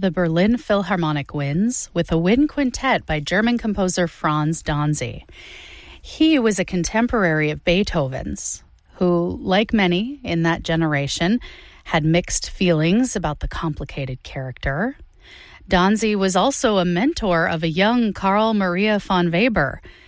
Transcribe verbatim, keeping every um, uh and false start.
the Berlin Philharmonic Winds with a wind quintet by German composer Franz Danzy. He was a contemporary of Beethoven's, who, like many in that generation, had mixed feelings about the complicated character. Danzy was also a mentor of a young Carl Maria von Weber,